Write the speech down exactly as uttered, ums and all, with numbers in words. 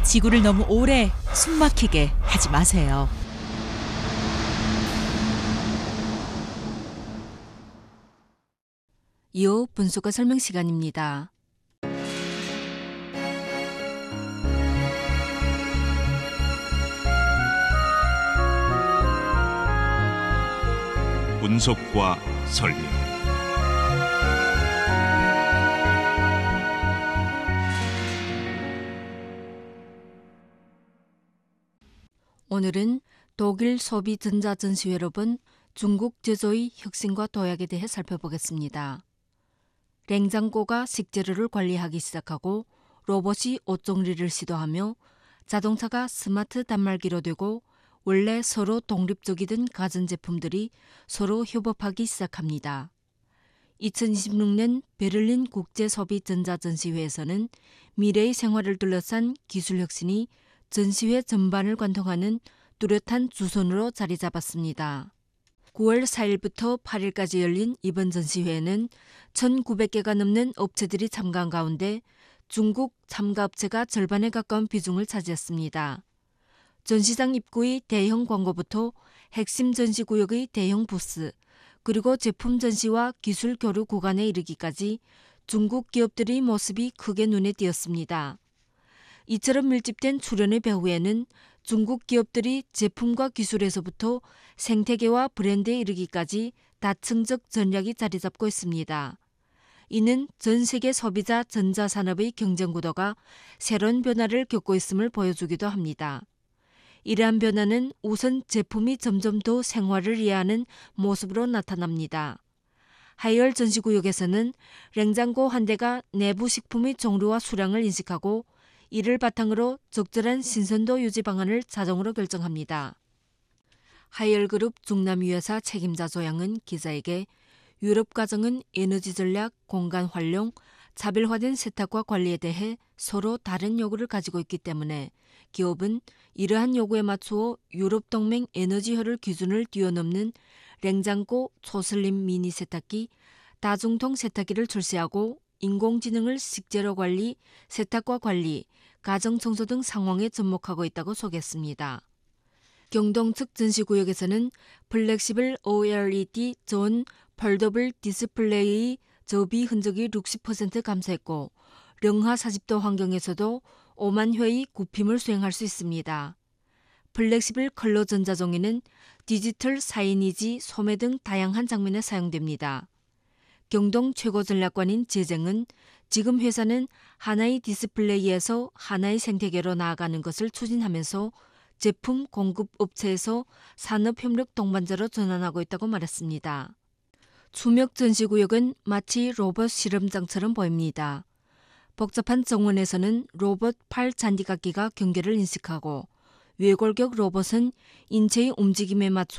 지구를 너무 오래 숨막히게 하지 마세요. 이후 분수가 설명 시간입니다. 분석과 설명. 오늘은 독일 소비 전자전시회로 본 중국 제조의 혁신과 도약에 대해 살펴보겠습니다. 냉장고가 식재료를 관리하기 시작하고 로봇이 옷 정리를 시도하며 자동차가 스마트 단말기로 되고 원래 서로 독립적이던 가전제품들이 서로 협업하기 시작합니다. 이천이십육 년 베를린 국제소비전자전시회에서는 미래의 생활을 둘러싼 기술 혁신이 전시회 전반을 관통하는 뚜렷한 주선으로 자리 잡았습니다. 구월 사일부터 팔일까지 열린 이번 전시회에는 천구백 개가 넘는 업체들이 참가한 가운데 중국 참가업체가 절반에 가까운 비중을 차지했습니다. 전시장 입구의 대형 광고부터 핵심 전시구역의 대형 부스, 그리고 제품 전시와 기술 교류 구간에 이르기까지 중국 기업들의 모습이 크게 눈에 띄었습니다. 이처럼 밀집된 출연의 배후에는 중국 기업들이 제품과 기술에서부터 생태계와 브랜드에 이르기까지 다층적 전략이 자리 잡고 있습니다. 이는 전 세계 소비자 전자산업의 경쟁 구도가 새로운 변화를 겪고 있음을 보여주기도 합니다. 이러한 변화는 우선 제품이 점점 더 생활을 이해하는 모습으로 나타납니다. 하이얼 전시구역에서는 냉장고 한 대가 내부 식품의 종류와 수량을 인식하고 이를 바탕으로 적절한 신선도 유지 방안을 자동으로 결정합니다. 하이얼그룹 중남유회사 책임자 조양은 기자에게 유럽 가정은 에너지 전략, 공간 활용, 차별화된 세탁과 관리에 대해 서로 다른 요구를 가지고 있기 때문에 기업은 이러한 요구에 맞추어 유럽 동맹 에너지효율 기준을 뛰어넘는 냉장고 초슬림 미니 세탁기, 다중통 세탁기를 출시하고 인공지능을 식재료 관리, 세탁과 관리, 가정청소 등 상황에 접목하고 있다고 소개했습니다. 경동 측 전시구역에서는 플렉시블 오엘이디 전 폴더블 디스플레이의 접이 흔적이 육십 퍼센트 감소했고 영하 사십 도 환경에서도 오만 회의 굽힘을 수행할 수 있습니다. 플렉시블 컬러 전자종이는 디지털 사이니지, 소매 등 다양한 장면에 사용됩니다. 경동 최고 전략관인 재정은 지금 회사는 하나의 디스플레이에서 하나의 생태계로 나아가는 것을 추진하면서 제품 공급 업체에서 산업협력 동반자로 전환하고 있다고 말했습니다. 추명 전시구역은 마치 로봇 실험장처럼 보입니다. 복잡한 정원에서는 로봇 팔 잔디깎기가 경계를 인식하고 외골격 로봇은 인체의 움직임에 맞춰